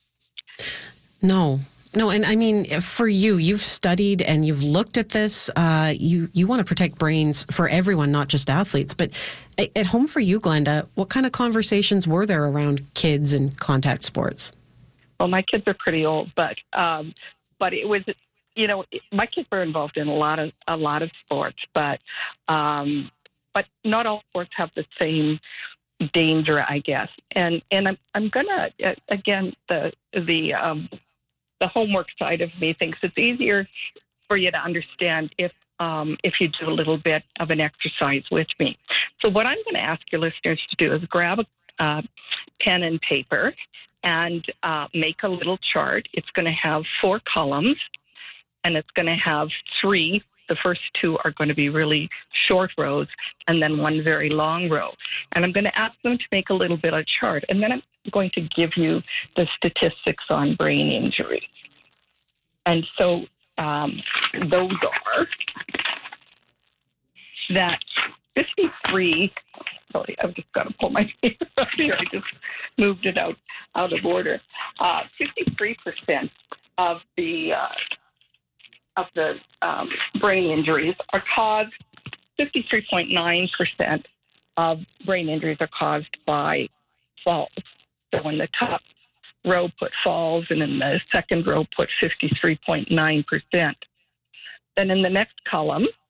No. No, and I mean, for you, you've studied and you've looked at this. Uh, you, you want to protect brains for everyone, not just athletes. But at home for you, Glenda, what kind of conversations were there around kids and contact sports? Well, my kids are pretty old, but um, but it was, you know, my kids were involved in a lot of a lot of sports, but um, but not all sports have the same danger, I guess. And and I'm I'm gonna uh, again the the um, the homework side of me thinks it's easier for you to understand if um, if you do a little bit of an exercise with me. So what I'm going to ask your listeners to do is grab a uh, pen and paper and uh, make a little chart. It's going to have four columns, and it's going to have three The first two are going to be really short rows and then one very long row. And I'm going to ask them to make a little bit of chart. And then I'm going to give you the statistics on brain injury. And so um, those are that fifty-three, sorry, I've just got to pull my paper up here. I just moved it out, out of order. Uh, fifty-three percent of the uh, of the um, brain injuries are caused, fifty-three point nine percent of brain injuries are caused by falls. So in the top row put falls, and in the second row put fifty-three point nine percent. Then in the next column,